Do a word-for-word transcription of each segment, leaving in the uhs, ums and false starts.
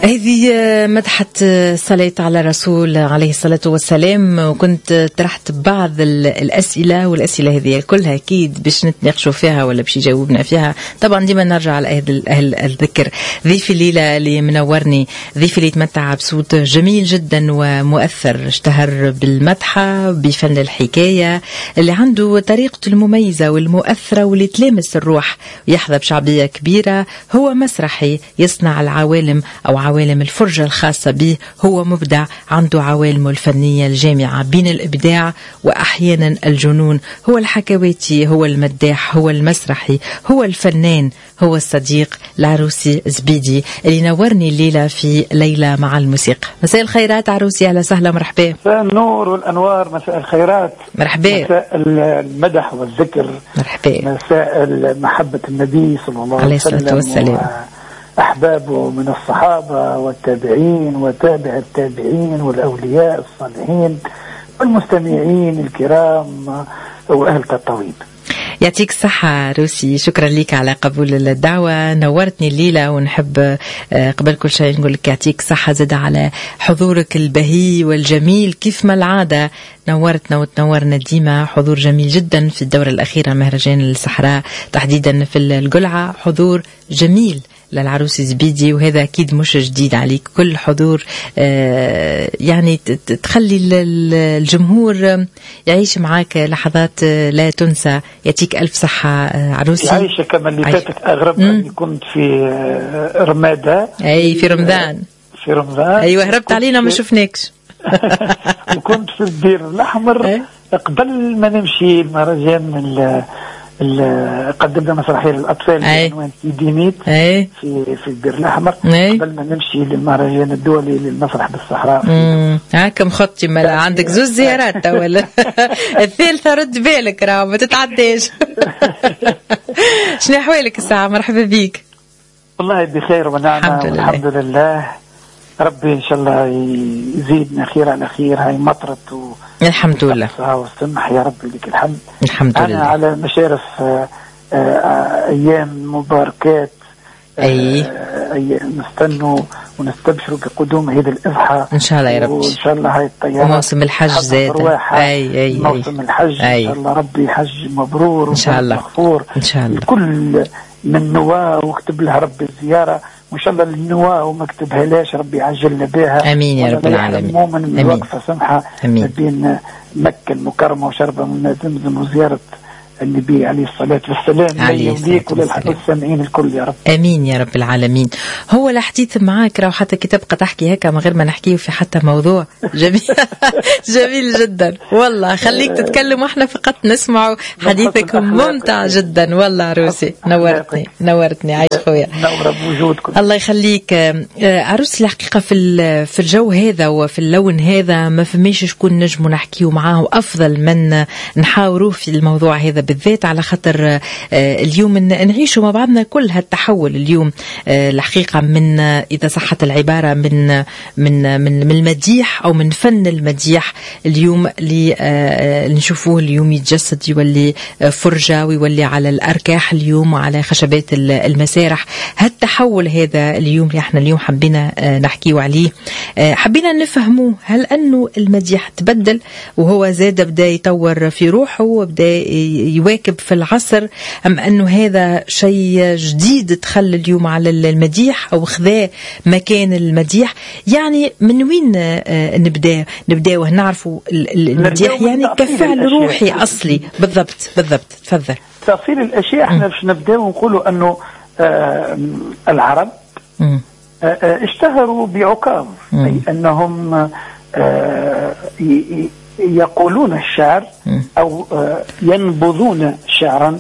هذه مدحت صلاة على رسول عليه الصلاة والسلام، وكنت طرحت بعض الأسئلة، والأسئلة هذه كلها أكيد باش نتناقشوا فيها ولا باش يجاوبنا فيها. طبعا ديما نرجع على أهل, أهل الذكر. ضيفي الليلة اللي منورني، ضيفي اللي يتمتع بصوت جميل جدا ومؤثر، اشتهر بالمدحة بفن الحكاية، اللي عنده طريقته المميزة والمؤثرة واللي تلامس الروح ويحظى بشعبية كبيرة. هو مسرحي يصنع العوالم أو عوالم الفرجة الخاصة به. هو مبدع، عنده عوالمه الفنية الجامعة بين الإبداع وأحيانا الجنون. هو الحكواتي، هو المداح، هو المسرحي، هو الفنان، هو الصديق العروسي زبيدي اللي نورني الليلة في ليلة مع الموسيقى. مساء الخيرات عروسي، أهلا وسهلا، مرحبا. مساء النور والأنوار، مساء الخيرات، مرحبا. مساء المدح والذكر، مرحبا. مساء محبة النبي صلى الله عليه وسلم والسلام، أحبابه من الصحابة والتابعين وتابع التابعين والأولياء الصالحين والمستمعين الكرام وأهل الطويب. يعطيك الصحة روسي، شكرا لك على قبول الدعوة، نورتني الليلة. ونحب قبل كل شيء نقول لك يعطيك الصحة زاد على حضورك البهي والجميل كيف ما العادة. نورتنا وتنورنا ديما، حضور جميل جدا في الدورة الأخيرة مهرجان الصحراء تحديدا في القلعة، حضور جميل للعروس زبيدي، وهذا أكيد مش جديد عليك. كل حضور آه يعني تخلي الجمهور يعيش معاك لحظات لا تنسى. يعطيك ألف صحة عروسي. عايشة كما اللي فاتت أغرب أني كنت في رمادة، أي في رمضان، في رمضان أيوة هربت علينا ما شفناكش. وكنت في الدير الأحمر قبل ما نمشي المهرجان من قدمنا مسرحية للأطفال بعنوان في ديميت في في الدير الأحمر قبل ما نمشي للمهرجان الدولي للمسرح بالصحراء. هاكم خطي ملا عندك زوز زيارات ولا الثالثة رد بالك راه ما تتعداش. شنو أحوالك الساعة؟ مرحبا بيك. والله بخير ونعمة والحمد لله. ربي إن شاء الله يزيدنا خير على خير. هاي مطرت و الحمد لله والسمح يا ربي لك الحمد. الحمد أنا لله. على مشارف أيام مباركات، أي أيام نستنوا ونستبشروا بقدوم عيد الأضحى إن شاء الله يا رب. وإن شاء الله هاي الطيارة وموسم الحج زاد. أي أي موسم الحج أي. إن شاء الله ربي حج مبرور إن شاء الله مغفور إن شاء الله. كل من نواة واكتب لها ربي الزيارة، وإن شاء الله النواة وما كتبها لاش ربي عجلنا بها. أمين يا رب العالمين. مؤمن من الوقفة سمحة بين مكة المكرمة وشربة من زمزم وزيارة النبي عليه الصلاة والسلام لي وليك وللسامعين الكل يا رب. أمين يا رب العالمين. هو الحديث معاك راو حتى كي تبقى تحكي هكا من غير ما نحكيه في حتى موضوع جميل. جميل جدا والله. خليك تتكلم واحنا فقط نسمعه. حديثك ممتع جدا والله روسي. نورتني نورتني عايش خويا. نور بوجودكم. الله يخليك. عروس الحقيقة في في الجو هذا وفي اللون هذا ما فماش شكون نجمو نحكيه معاه أفضل من نحاوروه في الموضوع هذا بالذات، على خاطر اليوم نعيشوا مع بعضنا كل هالتحول اليوم الحقيقة من إذا صحت العبارة من من من من المديح أو من فن المديح اليوم اللي نشوفوه اليوم يتجسد يولي فرجة ويولي على الأركاح اليوم وعلى خشبات المسارح. هالتحول هذا اليوم اللي احنا اليوم حبينا نحكيه عليه، حبينا نفهموه. هل أنه المديح تبدل وهو زاد بدأ يطور في روحه وبدأ يواكب في العصر، أم أنه هذا شيء جديد تخلى اليوم على المديح أو خذاه مكان المديح؟ يعني من وين نبدأ نبدأ ونعرفوا المديح يعني كفعل روحي أصلي؟ بالضبط بالضبط. تفضل. تفصيل الأشياء احنا باش نبدأ ونقولوا أنه آه العرب آه اشتهروا بعكاظ، أي أنهم آه يقولون الشعر أو ينبذون شعرا،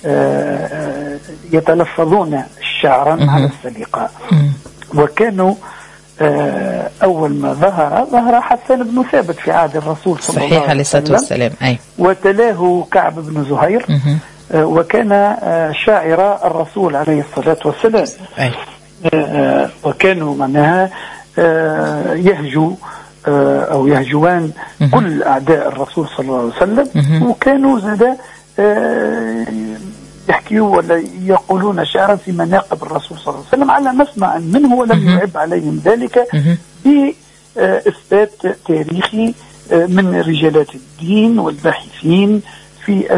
يتلفظون شعرا على السليقاء. وكانوا أول ما ظهر ظهر حسان بن ثابت في عهد الرسول صلى الله عليه وسلم، وتلاه كعب بن زهير، وكان شاعر الرسول عليه الصلاة والسلام. وكانوا معناها يهجو أو يهجوان كل أعداء الرسول صلى الله عليه وسلم، وكانوا زاد يحكيوا ولا يقولون شعرا في مناقب الرسول صلى الله عليه وسلم على مسمع منه، ولم يعب عليهم ذلك بإثبات تاريخي من رجالات الدين والباحثين في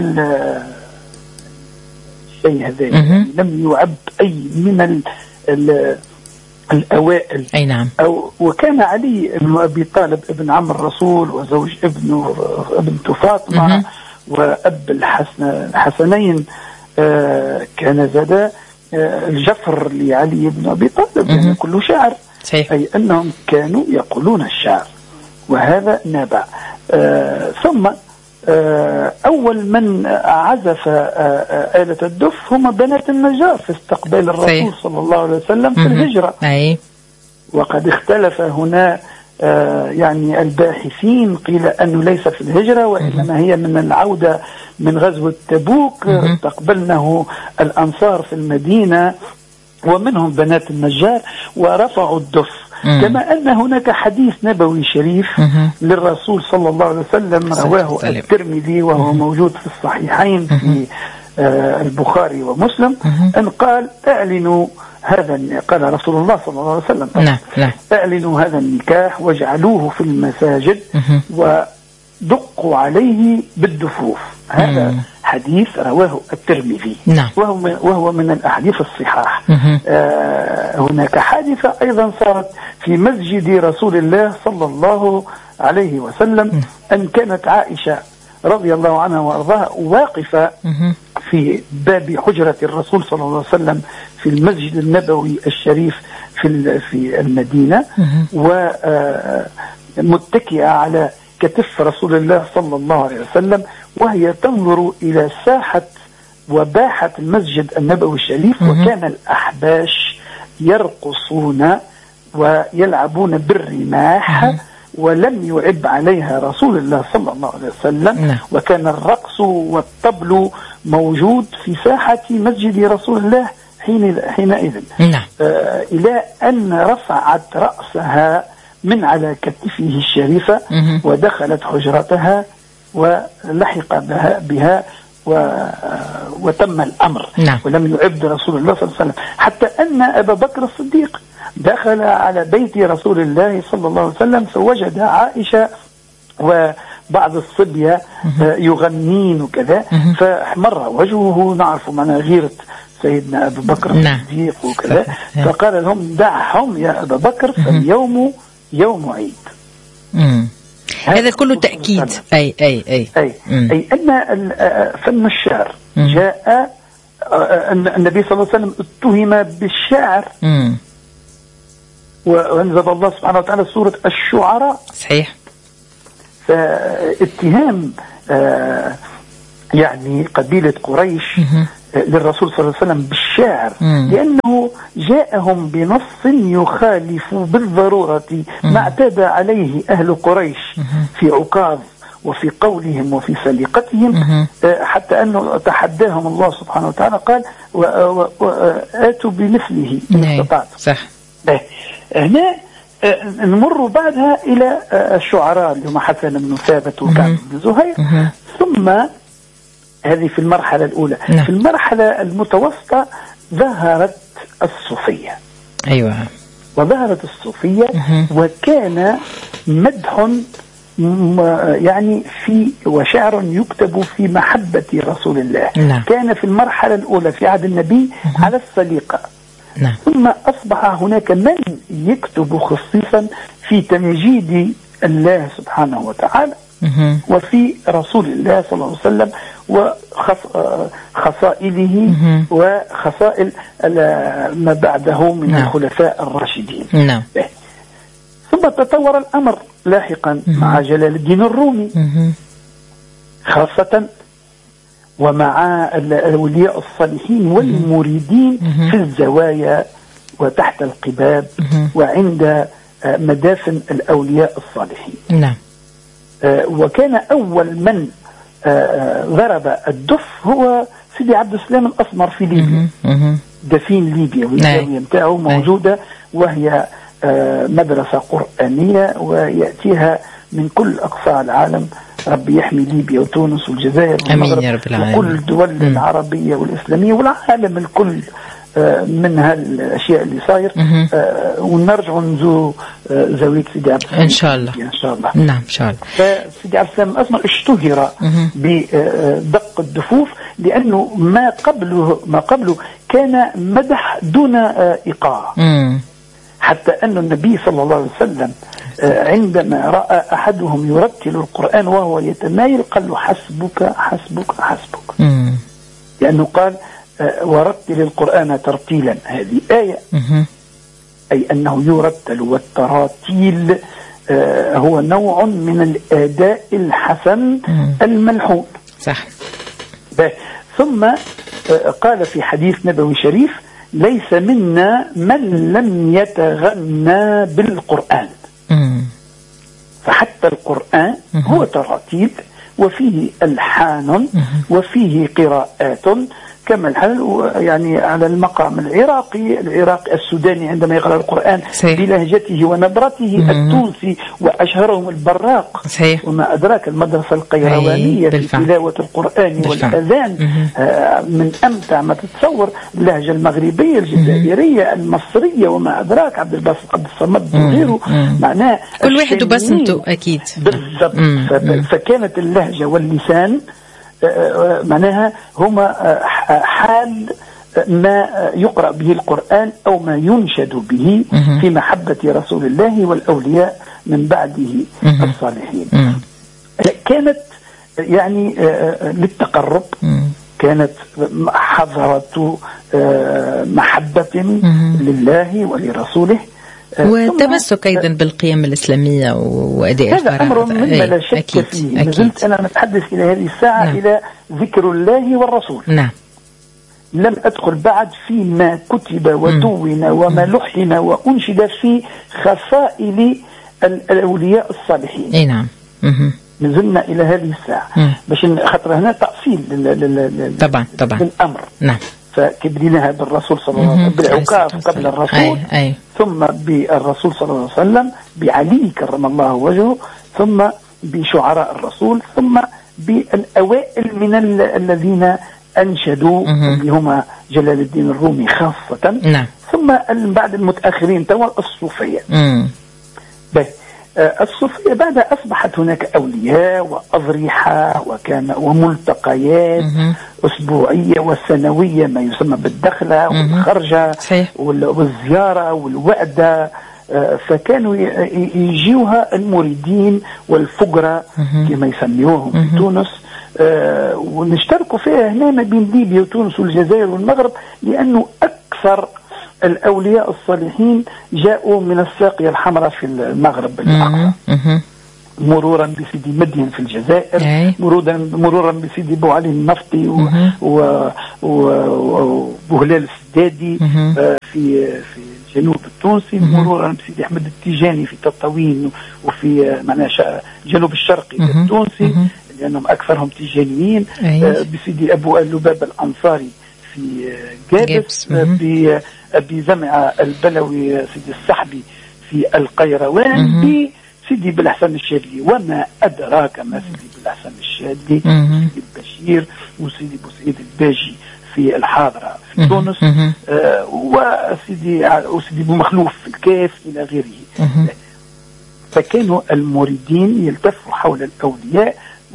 الشيء هذا. يعني لم يعب أي من ال ال الأوائل. أي نعم. أو وكان علي بن أبي طالب ابن عم الرسول وزوج ابنه ابنته فاطمة وأب الحسن الحسنين آه كان زاد آه الجفر لعلي بن أبي طالب يعني كله شعر. صحيح. أي أنهم كانوا يقولون الشعر، وهذا نابع. آه ثم آه أول من عزف آه آه آلة الدف هم بنات النجار في استقبال الرسول صحيح. صلى الله عليه وسلم في الهجرة. أي. وقد اختلف هنا آه يعني الباحثين، قيل أنه ليس في الهجرة وإنما هي من العودة من غزوة تبوك، استقبلنه الأنصار في المدينة ومنهم بنات النجار ورفعوا الدف. مم. كما أن هناك حديث نبوي شريف مم. للرسول صلى الله عليه وسلم رواه الترمذي وهو مم. موجود في الصحيحين في آه البخاري ومسلم، مم. أن قال اعلنوا هذا، قال رسول الله صلى الله عليه وسلم نعم نعم اعلنوا هذا النكاح واجعلوه في المساجد ودقوا عليه بالدفوف. هذا مم. حديث رواه الترمذي نعم. وهو وهو من الأحاديث الصحاح. آه هناك حادثة أيضا صارت في مسجد رسول الله صلى الله عليه وسلم، مم. أن كانت عائشة رضي الله عنها وارضاها واقفة مم. في باب حجرة الرسول صلى الله عليه وسلم في المسجد النبوي الشريف في في المدينة، ومتكئة على كتف رسول الله صلى الله عليه وسلم، وهي تنظر إلى ساحة وباحة المسجد النبوي الشريف، وكان الأحباش يرقصون ويلعبون بالرماح ولم يعب عليها رسول الله صلى الله عليه وسلم. وكان الرقص والطبل موجود في ساحة مسجد رسول الله حين حينئذ آه إلى أن رفعت رأسها من على كتفه الشريفة ودخلت حجرتها ولحق بها, بها وتم الأمر. نعم. ولم يعبد رسول الله صلى الله عليه وسلم، حتى أن أبا بكر الصديق دخل على بيت رسول الله صلى الله عليه وسلم فوجد عائشة وبعض الصبية يغنين وكذا، فاحمر وجهه، نعرف معنا غيرة سيدنا أبو بكر الصديق وكذا، فقال لهم دعهم يا أبا بكر فاليوم يوم عيد. مم. هذا كله تأكيد. أي أي أي أي, أي أن فن الشعر جاء أن النبي صلى الله عليه وسلم اتهم بالشعر، مم. وأنزل الله سبحانه وتعالى سورة الشعراء. صحيح. فاتهام آه يعني قبيلة قريش مم. للرسول صلى الله عليه وسلم بالشعر، مم. لأنه جاءهم بنص يخالف بالضرورة ما اعتاد عليه أهل قريش مم. في عكاظ وفي قولهم وفي سليقتهم، حتى أنه تحداهم الله سبحانه وتعالى قال وآتوا بمثله إن استطعتم. صح. هنا نمر بعدها إلى الشعراء اللي هم حسن بن ثابت وكعب بن زهير، ثم هذه في المرحلة الأولى. نعم. في المرحلة المتوسطة ظهرت الصوفية. أيوة. وظهرت الصوفية وكان مدح يعني في وشعر يكتب في محبة رسول الله. نعم. كان في المرحلة الأولى في عهد النبي مه. على السليقة. نعم. ثم أصبح هناك من يكتب خصيصا في تمجيد الله سبحانه وتعالى مه. وفي رسول الله صلى الله عليه وسلم وخصائله وخصائل ما بعده من نعم. الخلفاء الراشدين. نعم. ثم تطور الأمر لاحقا مه. مع جلال الدين الرومي مه. خاصة ومع الأولياء الصالحين والمريدين مه. في الزوايا وتحت القباب مه. وعند مدافن الأولياء الصالحين. نعم. وكان أول من ضرب الدف هو سيدي عبد السلام الأسمر في ليبيا، مه. دفين ليبيا والزاوية متاعه موجودة، وهي مدرسة قرآنية ويأتيها من كل أقصى العالم ربي يحمي ليبيا وتونس والجزائر والمغرب يا رب العالمين. وكل الدول م. العربية والإسلامية والعالم الكل من هالاشياء اللي صاير، ونرجع نزور زاويه سيدي عبد السلام ان شاء الله. ان شاء الله. نعم ان شاء الله. فسيدي عبد السلام الاسمر اشتهر بدق الدفوف لانه ما قبله ما قبله كان مدح دون ايقاع، حتى ان النبي صلى الله عليه وسلم عندما راى احدهم يرتل القران وهو يتمايل قال له حسبك حسبك حسبك، مم. لانه قال ورتل القرآن ترتيلا. هذه آية مه. أي أنه يرتل، والتراتيل آه هو نوع من الأداء الحسن مه. الملحون. صح. ثم آه قال في حديث نبوي شريف ليس منا من لم يتغنى بالقرآن. مه. فحتى القرآن مه. هو تراتيل وفيه ألحان وفيه قراءات كما الحال يعني على المقام العراقي العراقي السوداني عندما يقرأ القرآن صحيح. بلهجته ونبرته مم. التونسي وأشهرهم البراق صحيح. وما أدراك المدرسة القيروانية في تلاوة القرآن بالفعل. والأذان آه من أمتع ما تتصور. اللهجة المغربية الجزائرية مم. المصرية وما أدراك عبد الباسط عبد الصمد وغيره، معناه كل واحد وبسمته أكيد بالضبط. فكانت اللهجة واللسان معناها هما حال ما يقرأ به القرآن أو ما ينشد به في محبة رسول الله والأولياء من بعده الصالحين. كانت يعني للتقرب، كانت حضرة محبة لله ولرسوله، وتمسك أيضا بالقيم الإسلامية وأداء الفرائض. هذا أمر مما لا شك أكيد فيه. نزلت أنا نتحدث إلى هذه الساعة نعم. إلى ذكر الله والرسول. نعم. لم أدخل بعد فيما كتب ودون وما لحن وأنشد في خصائل الأولياء الصالحين. أي نعم. نزلنا إلى هذه الساعة مم. باش خاطر هنا تأصيل طبعا طبعا للأمر. نعم. فكبرناها بالرسول صلى الله عليه وسلم، بالعكاف قبل الرسول أي أي. ثم بالرسول صلى الله عليه وسلم، بعلي كرم الله وجهه، ثم بشعراء الرسول، ثم بالأوائل من الذين أنشدوا اللي هما جلال الدين الرومي خاصة نعم. ثم بعد المتأخرين توا الصوفية. الصوفية بعد أصبحت هناك أولياء وأضرحة وكان وملتقيات مم. أسبوعية وسنوية ما يسمى بالدخلة والخرجة والزيارة والوعدة. فكانوا يجيوها المريدين والفقراء كما يسميوهم في تونس، ونشتركوا فيها هنا ما بين ليبيا وتونس والجزائر والمغرب، لأنه أكثر الأولياء الصالحين جاءوا من الساقية الحمراء في المغرب الأقصى، مرورا بسيدي مدين في الجزائر، مرورا مرورا بسيدي بو علي النفطي وبوهلال السدادي في في الجنوب التونسي، مرورا بسيدي أحمد التيجاني في تطاوين وفي معناها الجنوب الشرقي التونسي لأنهم أكثرهم تيجانيين، بسيدي أبو اللباب الأنصاري في جابس، بزمع البلوي سيدي السحبي في القيروان، بسيدي بالحسن الشاذلي وما أدراك ما سيدي بالحسن الشاذلي، سيدي البشير وسيدي بوسعيد الباجي في الحاضرة في تونس، آه وسيدي وسيدي بمخلوف في الكاف إلى غيره. فكانوا المريدين يلتفوا حول الأولياء،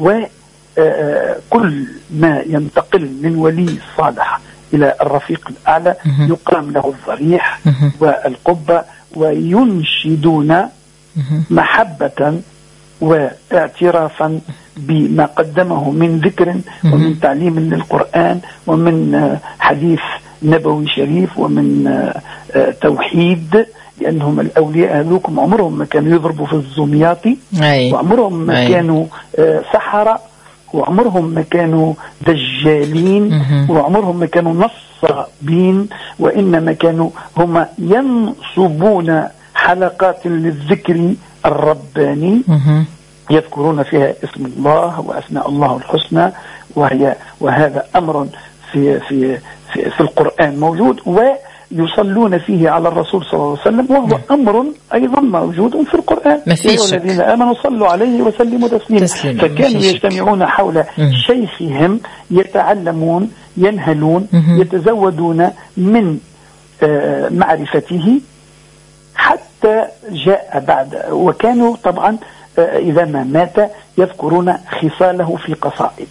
وكل ما ينتقل من ولي صالح إلى الرفيق الأعلى يقام له الضريح والقبة، وينشدون محبة واعترافا بما قدمه من ذكر ومن تعليم للقرآن ومن حديث نبوي شريف ومن توحيد، لأنهم الأولياء هذوكم عمرهم ما كانوا يضربوا في الزمياطي، وعمرهم ما أي. كانوا سحرة، وعمرهم ما كانوا دجالين، وعمرهم ما كانوا نصابين، وإنما كانوا هم ينصبون حلقات للذكر الرباني يذكرون فيها اسم الله وأسماء الله الحسنى، وهي وهذا أمر في في في, في القرآن موجود، يصلون فيه على الرسول صلى الله عليه وسلم، وهو أمر أيضا موجود في القرآن. ما فيش الذين آمنوا صلوا عليه وسلموا تسليما. فكانوا يجتمعون حول شيخهم يتعلمون ينهلون يتزودون من معرفته حتى جاء بعد. وكانوا طبعا إذا ما مات يذكرون خصاله في قصائد.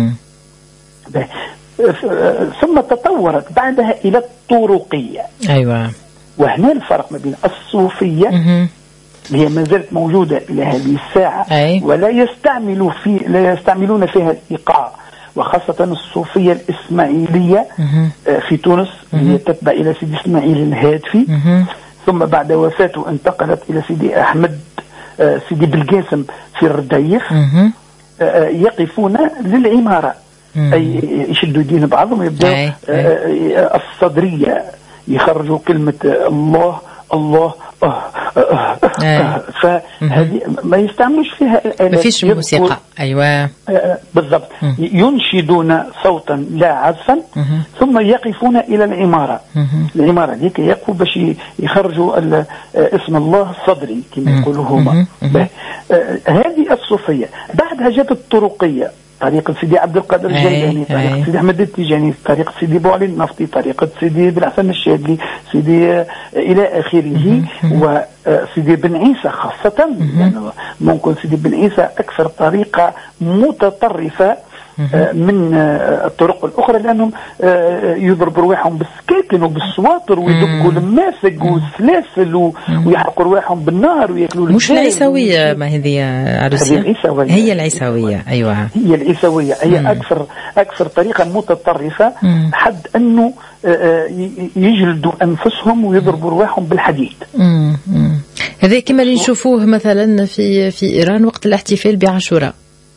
ثم تطورت بعدها إلى الطرقية. أيوة. وهنا الفرق ما بين الصوفية اللي هي ما زالت موجودة إلى هذه الساعة، أي. ولا يستعملوا في لا يستعملون فيها الإيقاع، وخاصة الصوفية الإسماعيلية في تونس اللي تتبع إلى سيدي إسماعيل الهادفي. ثم بعد وفاته انتقلت إلى سيدي أحمد سيدي بالقاسم في الرديف. يقفون للعمارة، أي يشدوا دين بعضهم ويبدأوا الصدرية، يخرجوا كلمة الله الله آه آه آه. فهذه ما يستعملوش فيها ما فيش موسيقى. أيوة بالضبط. ينشدون صوتا لا عزفا، ثم يقفون إلى العمارة. العمارة ديك يقفوا باش يخرجوا اسم الله الصدري كما يقولوا هما. هذه الصوفية. بعدها جاءت الطرقية، طريقة سيدي عبد القادر الجيلاني، طريقة سيدي أحمد التيجاني، طريقة سيدي بوعلي النفطي، طريقة سيدي بن حسن الشاذلي، سيدي إلى آخره. وسيدي بن عيسى خاصة، يعني ممكن سيدي بن عيسى أكثر طريقة متطرفة من الطرق الأخرى، لأنهم يضربوا رواحهم بالسكاكن وبالسواطر ويدقوا الماسق والسلاسل ويحرقوا رواحهم بالنار ويأكلوا. مش العيسوية ما هذه عروسية؟ هي العيسوية. أيوة هي العيسوية. هي مم. أكثر أكثر طريقة متطرفة، مم. حد أنه يجلدوا أنفسهم ويضربوا رواحهم بالحديد. هذا كما اللي نشوفوه مثلا في في إيران وقت الاحتفال بعاشوراء.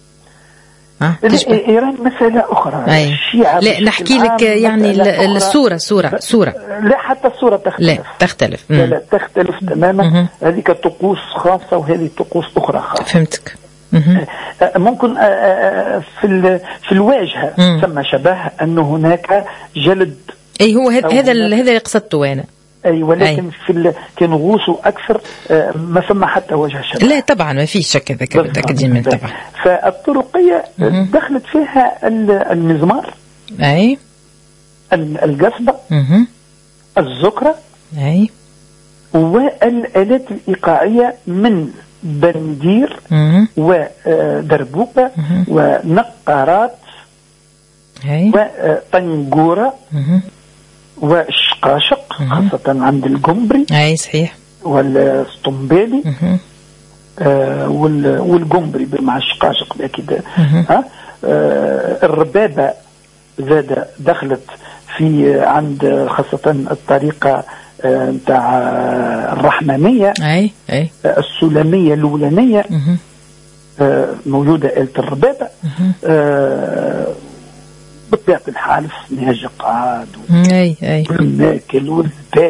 إيران مسألة أخرى. الشيعة لا نحكي لك يعني الصورة صورة صورة لا حتى الصورة تختلف. لا تختلف. لا, لا تختلف تماما. هذيك طقوس خاصة وهذه طقوس أخرى خاصة. فهمتك. ممكن في في الواجهة ثم شبه أنه هناك جلد. أي هو هذا هذا اللي قصدته أنا. أي ولكن أي. في ال... كانوا غوصوا أكثر، ما ثم حتى وجه شبه. لا طبعا ما فيش شك ذاك متأكدين من طبعا. فالطرقية مه. دخلت فيها المزمار، أي القصبة، الزكرة، أي والآلات الإيقاعية من بندير مه. ودربوكة مه. ونقارات أي وطنجورة والشقاشق خاصة عند الجمبري. أي صحيح. والسطنبالي آه والجمبري مع الشقاشق أكيد. ها آه الربابة زاد دخلت في عند خاصة الطريقة نتاع آه الرحمانية. أي أي آه السلمية الأولانية آه موجودة آلة الربابة. آه بطبيعة الحال في نهاج قعاد أي أي والماكل والباقي